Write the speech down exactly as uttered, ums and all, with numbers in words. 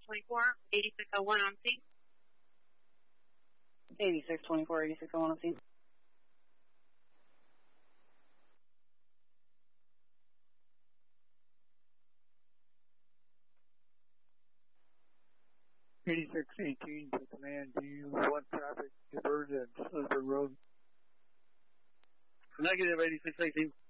twenty-four, eighty-six oh one on scene. eighty-six twenty-four, eighty-six oh one on scene. eighty-six eighteen to command, do you want traffic diverted at Slipper Road? Negative, eighty-six eighteen.